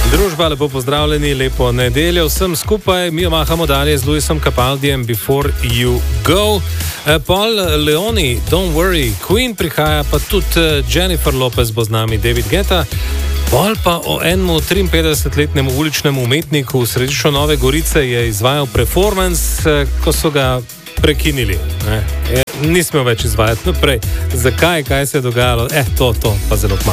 Družba, lepo pozdravljeni, lepo nedeljo vsem skupaj. Mi jo mahamo dalje z Luisom Capaldijem, Before You Go. Paul Leoni, Don't Worry, Queen prihaja, pa tudi Jennifer Lopez bo z nami, David Guetta. Pol pa o enemu 53-letnemu uličnemu umetniku v središču Nove Gorice je izvajal performance, ko so ga prekinili. Nismo več izvajati naprej. Zakaj, kaj se je dogajalo? To pa zelo malo.